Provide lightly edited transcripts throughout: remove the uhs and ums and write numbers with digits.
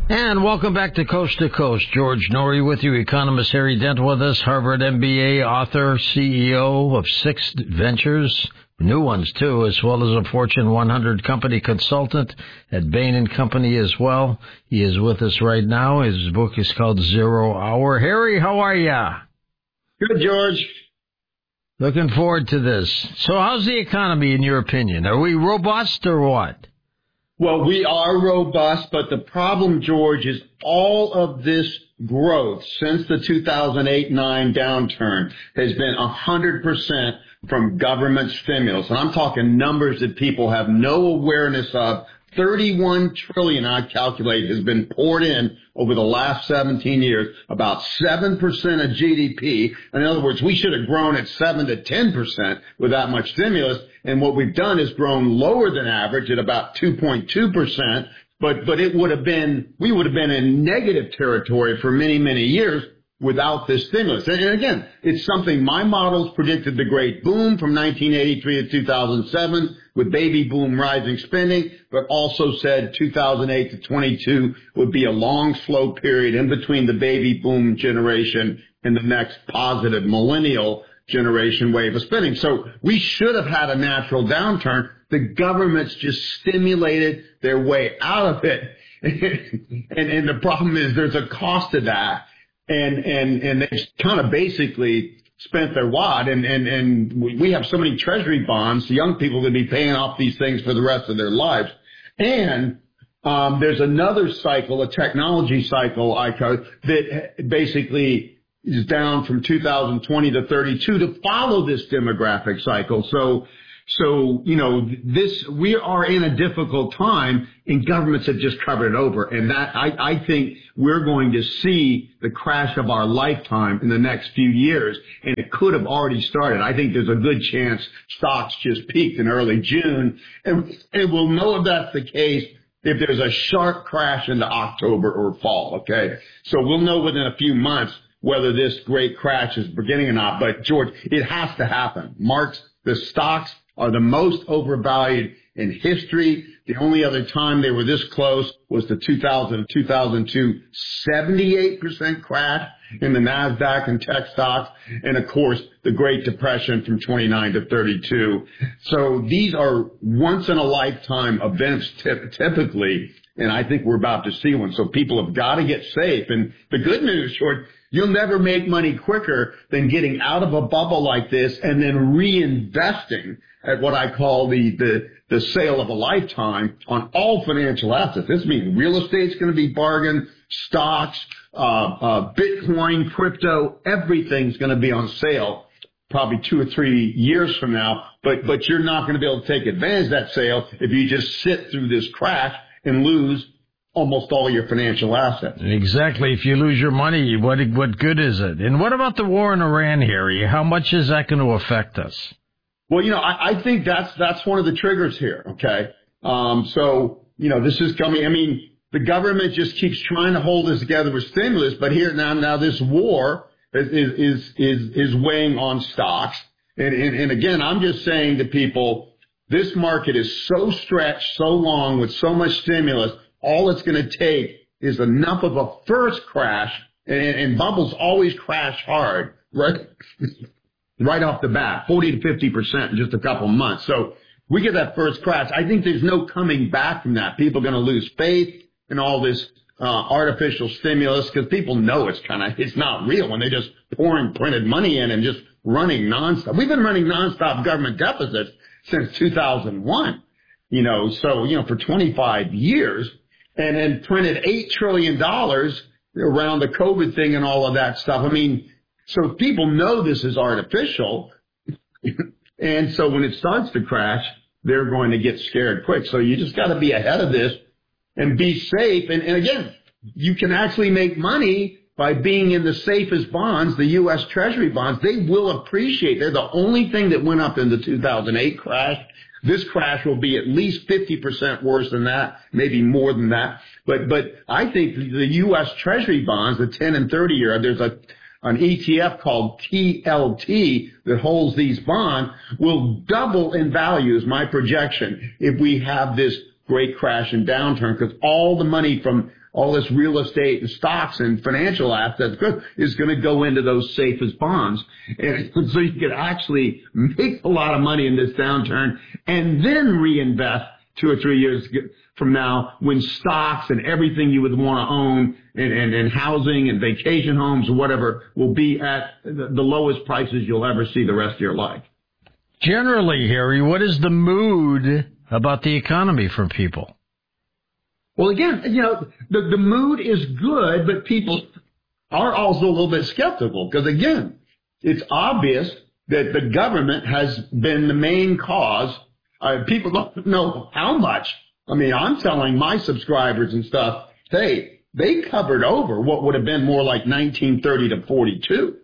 And welcome back to Coast. George Norrie with you, economist Harry Dent with us, Harvard MBA, author, CEO of Six Ventures, new ones too, as well as a Fortune 100 company consultant at Bain & Company as well. He is with us right now. His book is called Zero Hour. Harry, how are ya? Good, George. Looking forward to this. So how's the economy in your opinion? Are we robust or what? Well, we are robust, but the problem, George, is all of this growth since the 2008-9 downturn has been 100% from government stimulus. And I'm talking numbers that people have no awareness of. 31 trillion, I calculate, has been poured in over the last 17 years, about 7% of GDP. In other words, we should have grown at 7 to 10% with that much stimulus. And what we've done is grown lower than average at about 2.2%. But we would have been in negative territory for many, many years without this stimulus. And again, it's something my models predicted the great boom from 1983 to 2007 with baby boom rising spending, but also said 2008 to 22 would be a long, slow period in between the baby boom generation and the next positive millennial generation wave of spending. So we should have had a natural downturn. The government's just stimulated their way out of it. And the problem is there's a cost to that. And they've kind of basically spent their wad, and we have so many treasury bonds, young people are going to be paying off these things for the rest of their lives. And there's another cycle, a technology cycle, that basically is down from 2020 to 32 to follow this demographic cycle. So, you know, we are in a difficult time, and governments have just covered it over. And that, I think we're going to see the crash of our lifetime in the next few years, and it could have already started. I think there's a good chance stocks just peaked in early June, and we'll know if that's the case if there's a sharp crash into October or fall, okay? So we'll know within a few months whether this great crash is beginning or not. But, George, it has to happen. The stocks are the most overvalued in history. The only other time they were this close was the 2000-2002 78% crash in the NASDAQ and tech stocks. And, of course, the Great Depression from 29 to 32. So these are once-in-a-lifetime events typically, and I think we're about to see one. So people have got to get safe. And the good news, George, you'll never make money quicker than getting out of a bubble like this and then reinvesting at what I call the sale of a lifetime on all financial assets. This means real estate's going to be bargained, stocks, Bitcoin, crypto, everything's going to be on sale probably 2 or 3 years from now. But you're not going to be able to take advantage of that sale if you just sit through this crash and lose almost all your financial assets. Exactly. If you lose your money, what good is it? And what about the war in Iran, Harry? How much is that going to affect us? Well, you know, I think that's one of the triggers here, okay? So, you know, this is coming. I mean, the government just keeps trying to hold us together with stimulus, but here now this war is weighing on stocks. And again, I'm just saying to people, this market is so stretched, so long with so much stimulus, all it's going to take is enough of a first crash, and bubbles always crash hard, right? Right off the bat, 40 to 50% in just a couple months. So we get that first crash. I think there's no coming back from that. People are going to lose faith in all this artificial stimulus because people know it's not real when they're just pouring printed money in and just running nonstop. We've been running nonstop government deficits since 2001, you know, so, you know, for 25 years and then printed $8 trillion around the COVID thing and all of that stuff. I mean, so people know this is artificial. And so when it starts to crash, they're going to get scared quick. So you just got to be ahead of this and be safe. And again, you can actually make money by being in the safest bonds, the U.S. Treasury bonds. They will appreciate. They're the only thing that went up in the 2008 crash. This crash will be at least 50% worse than that, maybe more than that. But I think the U.S. Treasury bonds, the 10 and 30 year, there's an ETF called TLT that holds these bonds, will double in value, is my projection, if we have this great crash and downturn, because all the money from all this real estate and stocks and financial assets is going to go into those safe as bonds. And so you could actually make a lot of money in this downturn and then reinvest 2 or 3 years from now when stocks and everything you would want to own and housing and vacation homes or whatever will be at the lowest prices you'll ever see the rest of your life. Generally, Harry, what is the mood about the economy for people? Well, again, the mood is good, but people are also a little bit skeptical because, again, it's obvious that the government has been the main cause. People don't know how much. I mean, I'm telling my subscribers and stuff, hey, they covered over what would have been more like 1930 to 42,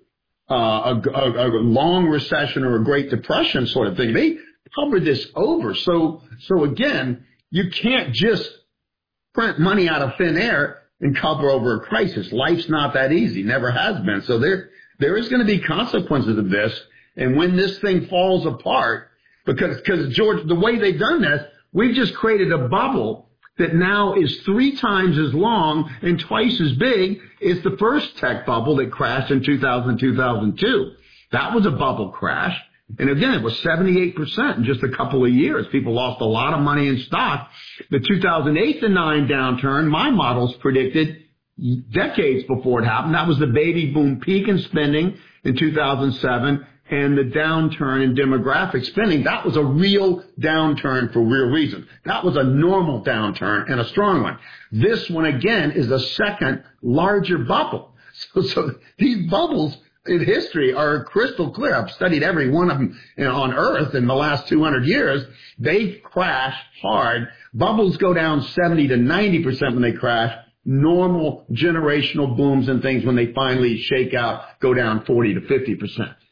a long recession or a Great Depression sort of thing. They covered this over. So again, you can't just print money out of thin air and cover over a crisis. Life's not that easy. Never has been. So there is going to be consequences of this. And when this thing falls apart, because George, the way they've done this, we've just created a bubble that now is 3 times as long and twice as big as the first tech bubble that crashed in 2000, 2002. That was a bubble crash. And again, it was 78% in just a couple of years. People lost a lot of money in stock. The 2008 to 9 downturn, my models predicted decades before it happened. That was the baby boom peak in spending in 2007 and the downturn in demographic spending. That was a real downturn for real reasons. That was a normal downturn and a strong one. This one, again, is a second larger bubble. So these bubbles in history are crystal clear. I've studied every one of them on Earth in the last 200 years. They crash hard. Bubbles go down 70 to 90% when they crash. Normal generational booms and things when they finally shake out go down 40 to 50%.